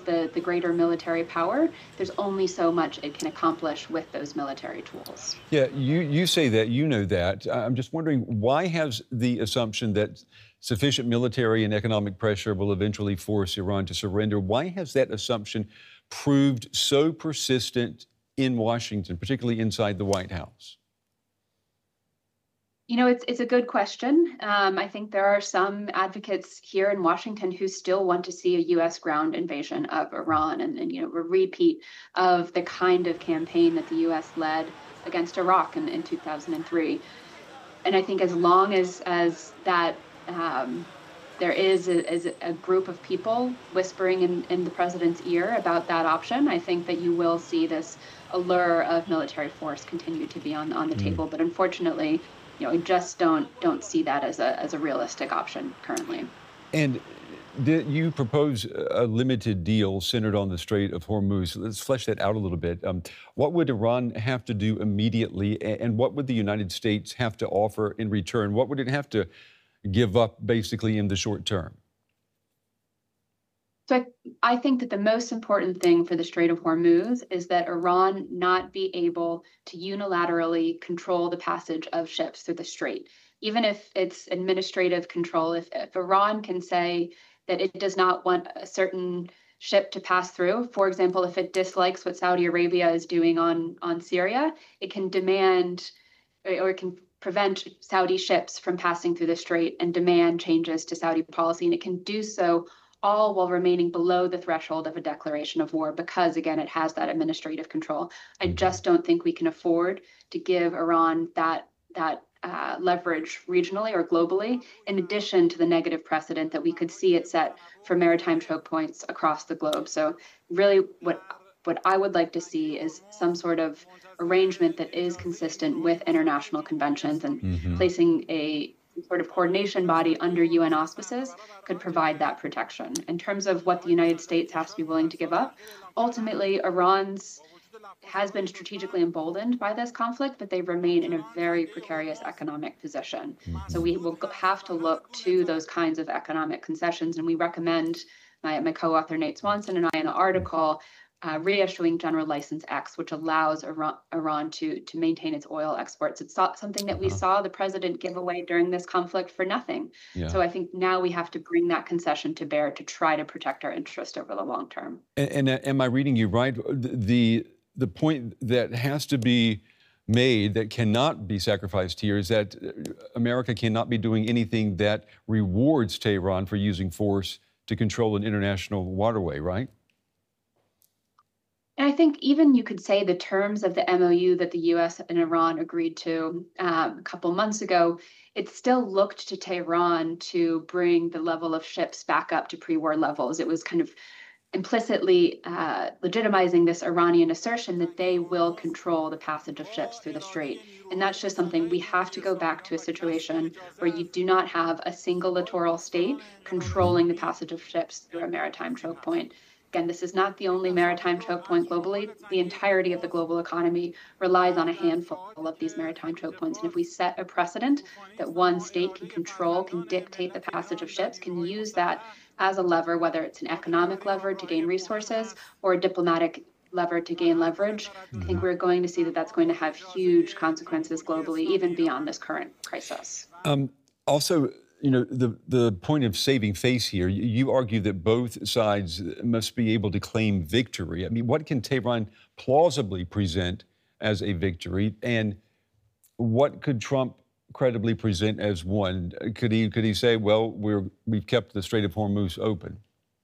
the greater military power, there's only so much it can accomplish with those military tools. Yeah, you say that, you know that. I'm just wondering, why has the assumption that sufficient military and economic pressure will eventually force Iran to surrender, why has that assumption proved so persistent in Washington, particularly inside the White House? It's a good question. I think there are some advocates here in Washington who still want to see a U.S. ground invasion of Iran and a repeat of the kind of campaign that the U.S. led against Iraq in 2003. And I think as long as that there is a group of people whispering in the president's ear about that option, I think that you will see this allure of military force continue to be on the table. But unfortunately, I just don't see that as a realistic option currently. And you propose a limited deal centered on the Strait of Hormuz. Let's flesh that out a little bit. What would Iran have to do immediately, and what would the United States have to offer in return? What would it have to give up basically in the short term? So I think that the most important thing for the Strait of Hormuz is that Iran not be able to unilaterally control the passage of ships through the strait. Even if it's administrative control, if Iran can say that it does not want a certain ship to pass through, for example, if it dislikes what Saudi Arabia is doing on Syria, it can demand or it can prevent Saudi ships from passing through the strait and demand changes to Saudi policy. And it can do so all while remaining below the threshold of a declaration of war because, again, it has that administrative control. I just don't think we can afford to give Iran that leverage regionally or globally, in addition to the negative precedent that we could see it set for maritime choke points across the globe. So really what I would like to see is some sort of arrangement that is consistent with international conventions and placing a sort of coordination body under UN auspices could provide that protection. In terms of what the United States has to be willing to give up, ultimately Iran's has been strategically emboldened by this conflict, but they remain in a very precarious economic position. So we will have to look to those kinds of economic concessions, and we recommend my co-author Nate Swanson and I in an article reissuing General License X, which allows Iran to maintain its oil exports. It's something that we saw the president give away during this conflict for nothing. Yeah. So I think now we have to bring that concession to bear to try to protect our interest over the long term. And am I reading you right? The point that has to be made that cannot be sacrificed here is that America cannot be doing anything that rewards Tehran for using force to control an international waterway, right? And I think even you could say the terms of the MOU that the U.S. and Iran agreed to a couple months ago, it still looked to Tehran to bring the level of ships back up to pre-war levels. It was kind of implicitly legitimizing this Iranian assertion that they will control the passage of ships through the strait. And that's just something we have to go back to a situation where you do not have a single littoral state controlling the passage of ships through a maritime choke point. Again, this is not the only maritime choke point globally. The entirety of the global economy relies on a handful of these maritime choke points. And if we set a precedent that one state can control, can dictate the passage of ships, can use that as a lever, whether it's an economic lever to gain resources or a diplomatic lever to gain leverage, I think we're going to see that that's going to have huge consequences globally, even beyond this current crisis. Also, the point of saving face here, you argue that both sides must be able to claim victory. I mean, what can Tehran plausibly present as a victory, and what could Trump credibly present as one? Could he say, well, we've kept the Strait of Hormuz open?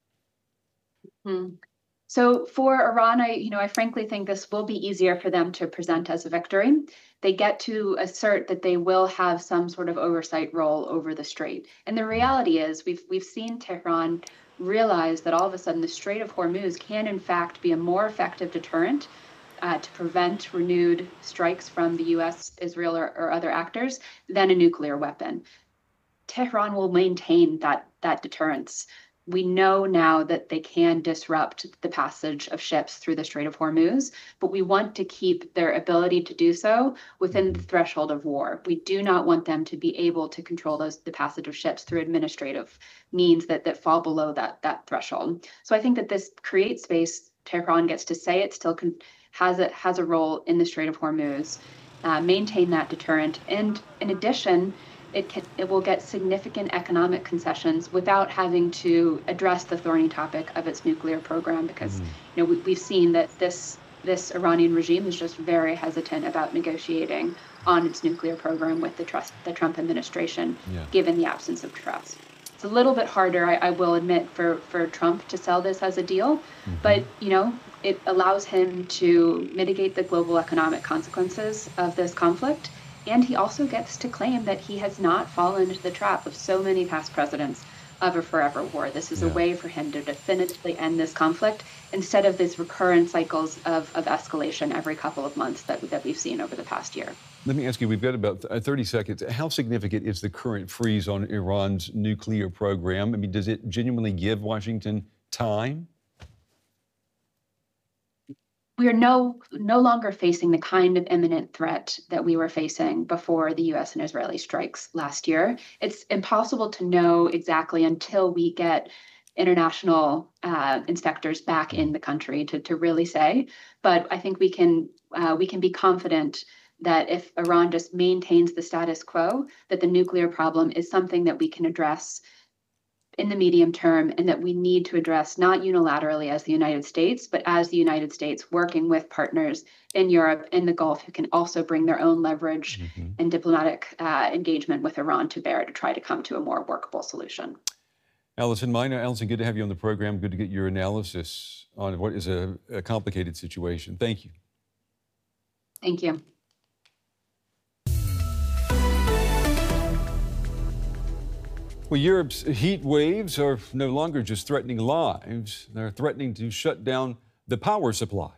So for Iran, I frankly think this will be easier for them to present as a victory. They get to assert that they will have some sort of oversight role over the strait. And the reality is we've seen Tehran realize that all of a sudden the Strait of Hormuz can in fact be a more effective deterrent to prevent renewed strikes from the US, Israel, or other actors than a nuclear weapon. Tehran will maintain that deterrence we know now that they can disrupt the passage of ships through the Strait of Hormuz, but we want to keep their ability to do so within the threshold of war. We do not want them to be able to control the passage of ships through administrative means that fall below that threshold. So I think that this creates space. Tehran gets to say it still has a role in the Strait of Hormuz, maintain that deterrent, and in addition, it will get significant economic concessions without having to address the thorny topic of its nuclear program, because we've seen that this Iranian regime is just very hesitant about negotiating on its nuclear program with the Trump administration, given the absence of trust. It's a little bit harder, I will admit, for Trump to sell this as a deal, but it allows him to mitigate the global economic consequences of this conflict. And he also gets to claim that he has not fallen into the trap of so many past presidents of a forever war. This is a way for him to definitively end this conflict instead of these recurrent cycles of escalation every couple of months that we've seen over the past year. Let me ask you, we've got about 30 seconds. How significant is the current freeze on Iran's nuclear program? I mean, does it genuinely give Washington time? We are no longer facing the kind of imminent threat that we were facing before the U.S. and Israeli strikes last year. It's impossible to know exactly until we get international inspectors back in the country to really say. But I think we can be confident that if Iran just maintains the status quo, that the nuclear problem is something that we can address in the medium term, and that we need to address not unilaterally as the United States, but as the United States working with partners in Europe and the Gulf who can also bring their own leverage and diplomatic engagement with Iran to bear to try to come to a more workable solution. Allison Miner. Allison, good to have you on the program. Good to get your analysis on what is a complicated situation. Thank you. Thank you. Well, Europe's heat waves are no longer just threatening lives. They're threatening to shut down the power supply.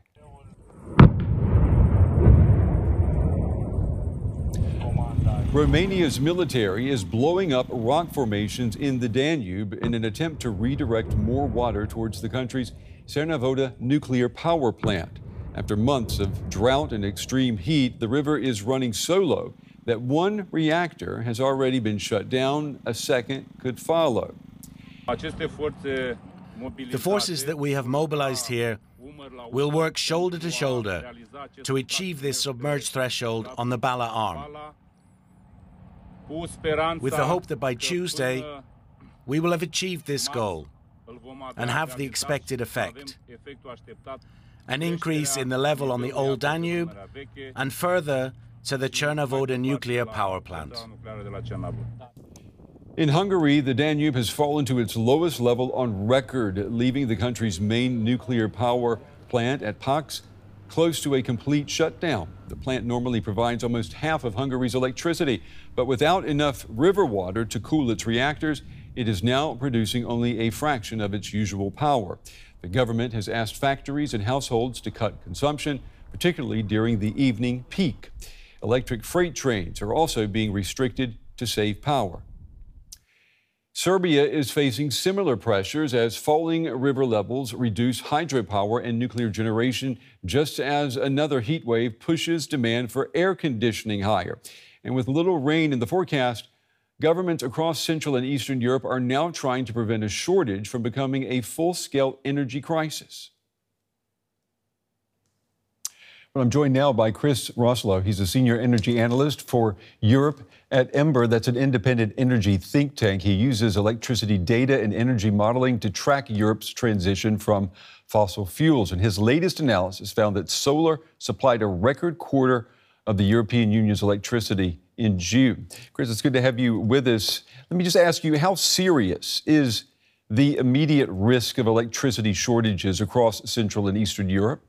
Romania's military is blowing up rock formations in the Danube in an attempt to redirect more water towards the country's Cernavoda nuclear power plant. After months of drought and extreme heat, the river is running so low that one reactor has already been shut down. A second could follow. The forces that we have mobilized here will work shoulder to shoulder to achieve this submerged threshold on the Bala arm, with the hope that by Tuesday we will have achieved this goal and have the expected effect: an increase in the level on the old Danube and further to the Cernavoda nuclear power plant. In Hungary, the Danube has fallen to its lowest level on record, leaving the country's main nuclear power plant at Paks close to a complete shutdown. The plant normally provides almost half of Hungary's electricity, but without enough river water to cool its reactors, it is now producing only a fraction of its usual power. The government has asked factories and households to cut consumption, particularly during the evening peak. Electric freight trains are also being restricted to save power. Serbia is facing similar pressures as falling river levels reduce hydropower and nuclear generation, just as another heat wave pushes demand for air conditioning higher. And with little rain in the forecast, governments across Central and Eastern Europe are now trying to prevent a shortage from becoming a full-scale energy crisis. Well, I'm joined now by Chris Roslow. He's a senior energy analyst for Europe at Ember. That's an independent energy think tank. He uses electricity data and energy modeling to track Europe's transition from fossil fuels. And his latest analysis found that solar supplied a record quarter of the European Union's electricity in June. Chris, it's good to have you with us. Let me just ask you, how serious is the immediate risk of electricity shortages across Central and Eastern Europe?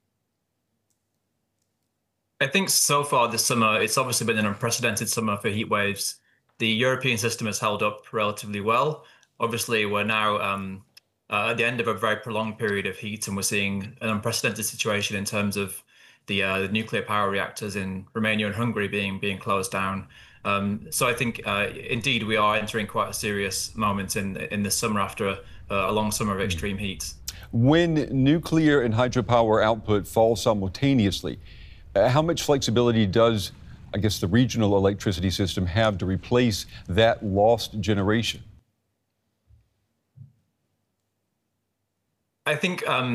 I think so far this summer, it's obviously been an unprecedented summer for heat waves. The European system has held up relatively well. Obviously, we're now at the end of a very prolonged period of heat, and we're seeing an unprecedented situation in terms of the nuclear power reactors in Romania and Hungary being closed down. So I think, indeed, we are entering quite a serious moment in the summer after a long summer of extreme heat. When nuclear and hydropower output fall simultaneously, how much flexibility does, I guess, the regional electricity system have to replace that lost generation? I think